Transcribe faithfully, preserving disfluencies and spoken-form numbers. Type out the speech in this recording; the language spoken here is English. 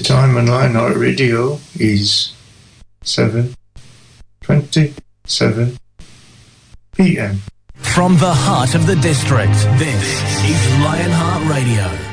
time on Lionheart Radio is seven twenty-seven p.m. From the heart of the district, this is Lionheart Radio.